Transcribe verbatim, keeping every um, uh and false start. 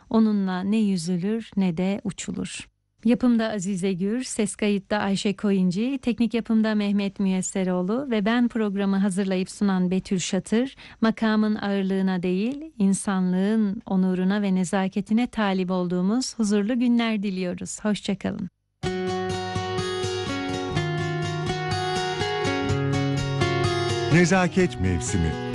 Onunla ne yüzülür ne de uçulur. Yapımda Azize Gür, ses kayıtta Ayşe Koyuncu, teknik yapımda Mehmet Müyesseroğlu ve ben programı hazırlayıp sunan Betül Şatır, makamın ağırlığına değil, insanlığın onuruna ve nezaketine talip olduğumuz huzurlu günler diliyoruz. Hoşçakalın. Nezaket Mevsimi.